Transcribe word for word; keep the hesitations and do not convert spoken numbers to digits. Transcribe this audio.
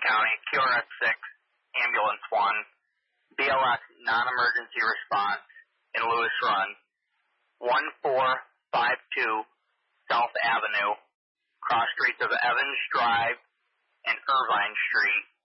County, Q R S six, Ambulance one, B L S non-emergency response in Lewis Run, one four five two South Avenue, cross streets of Evans Drive and Irvine Street,